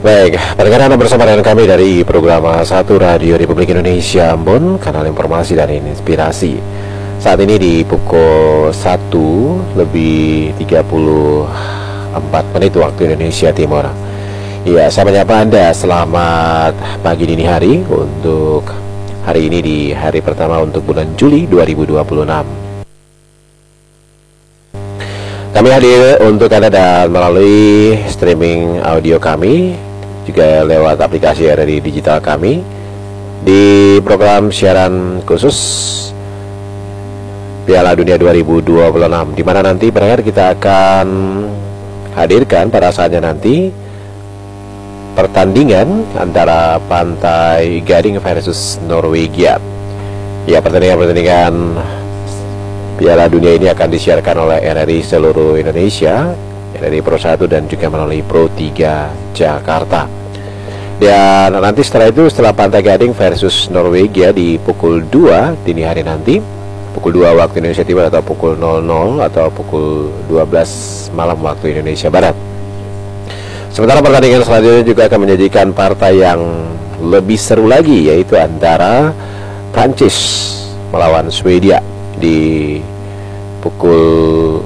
Baik, pendengar, Anda bersama dengan kami dari program Satu Radio Republik Indonesia Ambon, kanal informasi dan inspirasi. Saat ini di pukul 1 lebih 34 menit waktu Indonesia Timur. Ya, saya menyapa Anda selamat pagi dini hari untuk hari ini di hari pertama untuk bulan Juli 2026. Kami hadir untuk Anda dan melalui streaming audio kami, juga lewat aplikasi RRI digital kami, di program siaran khusus Piala Dunia 2026, di mana nanti pendengar kita akan hadirkan pada saatnya nanti pertandingan antara Pantai Gading versus Norwegia. Ya, pertandingan Piala Dunia ini akan disiarkan oleh RRI seluruh Indonesia, RRI Pro 1 dan juga melalui Pro 3 Jakarta. Dan nanti setelah Pantai Gading versus Norwegia di pukul 2 dini hari nanti, pukul 2 waktu Indonesia Timur atau pukul 00 atau pukul 12 malam waktu Indonesia Barat. Sementara pertandingan selanjutnya juga akan menyajikan partai yang lebih seru lagi, yaitu antara Prancis melawan Swedia di pukul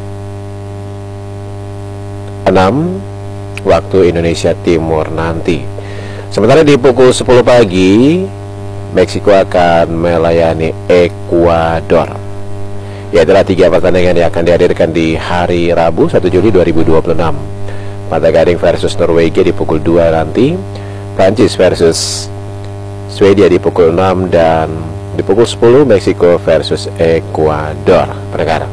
6 waktu Indonesia Timur nanti. Sementara di pukul 10 pagi Meksiko akan melayani Ekuador. Ya, adalah 3 pertandingan yang akan dihadirkan di hari Rabu 1 Juli 2026. Pantai Gading versus Norwegia di pukul 2 nanti, Prancis versus Swedia di pukul 6, dan di pukul 10 Meksiko versus Ekuador. Pendengar,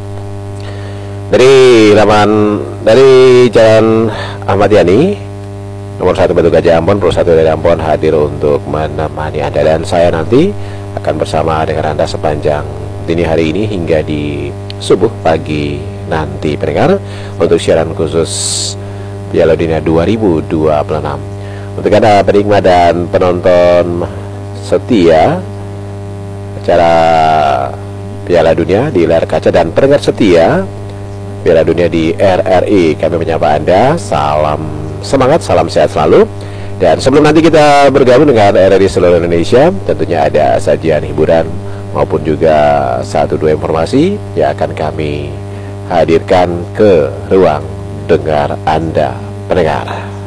dari Jalan Ahmad Yani nomor 1 Batu Gajah Ambon, Pro 1 dari Ambon hadir untuk menemani Anda, dan saya nanti akan bersama dengan Anda sepanjang dini hari ini hingga di subuh pagi nanti, pendengar, untuk siaran khusus Piala Dunia 2026. Untuk Anda penikmat dan penonton setia acara Piala Dunia di layar kaca dan pendengar setia Piala Dunia di RRI, kami menyapa Anda, salam semangat, salam sehat selalu. Dan sebelum nanti kita bergabung dengan RRI seluruh Indonesia, tentunya ada sajian hiburan maupun juga 1-2 informasi yang akan kami hadirkan ke ruang dengar Anda, pendengar.